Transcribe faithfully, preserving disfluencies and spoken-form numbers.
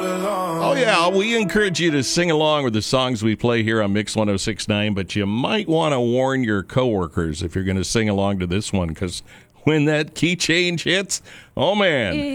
Oh, yeah, we encourage you to sing along with the songs we play here on Mix one oh six point nine, but you might want to warn your coworkers if you're going to sing along to this one, because when that key change hits, oh, man.